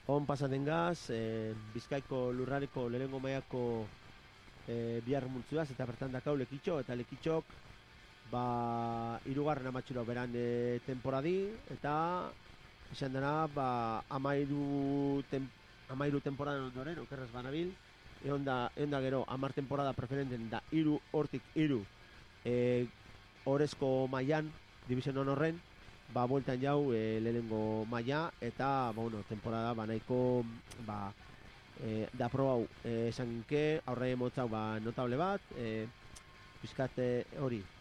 On pasaten gaz, Bizkaiko lurrareko lehenengo mailako bihar muntzuaz, eta bertan dakau Lekitxo, eta Lekitxok hirugarren amatxuro beran temporadi, eta esan dena, amairu temporadan ondoren, okerraz banabil, egon da gero, 10 temporada preferenten da, hortik hiru orezko mailan, division horren, bueltan jau lehenengo maila, eta, temporada nahiko, da probau esan ginke, aurre motzau notable bat, pizkat hori,